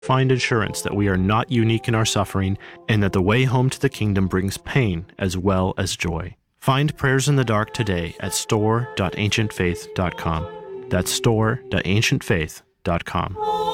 Find assurance that we are not unique in our suffering and that the way home to the kingdom brings pain as well as joy. Find Prayers in the Dark today at store.ancientfaith.com. That's store.ancientfaith.com.